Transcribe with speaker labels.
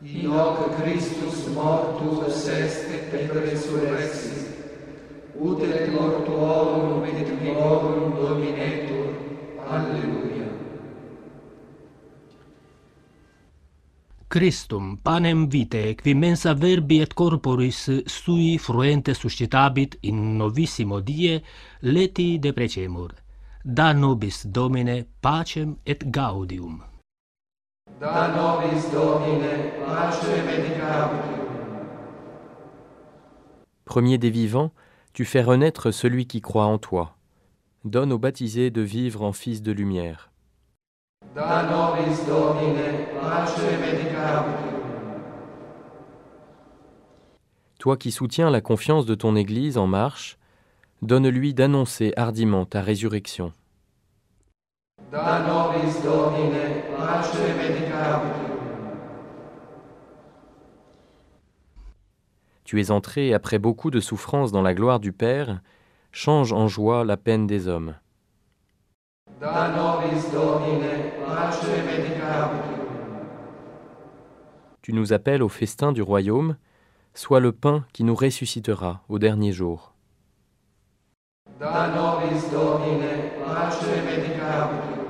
Speaker 1: in hoc Christus mortus est et resurrexit, ut et mortuorum et vivorum dominetur. Alleluia.
Speaker 2: Christum, panem vitae, qui mensa verbi et corporis sui fruente suscitabit in novissimo die, leti deprecemur. Da nobis, Domine, pacem et gaudium.
Speaker 1: Da nobis, Domine, pacem et gaudium.
Speaker 3: Premier des vivants, tu fais renaître celui qui croit en toi. Donne aux baptisés de vivre en fils de lumière.
Speaker 1: Da nobis, Domine, pacem et gaudium.
Speaker 3: Toi qui soutiens la confiance de ton Église en marche, donne-lui d'annoncer hardiment ta résurrection.
Speaker 1: Da nobis, Domine, pacem et gaudium.
Speaker 3: Tu es entré après beaucoup de souffrances dans la gloire du Père, change en joie la peine des hommes.
Speaker 1: Da nobis, Domine, pacem et gaudium.
Speaker 3: Tu nous appelles au festin du royaume, sois le pain qui nous ressuscitera au dernier jour.
Speaker 1: Da nobis, Domine, pacem et gaudium.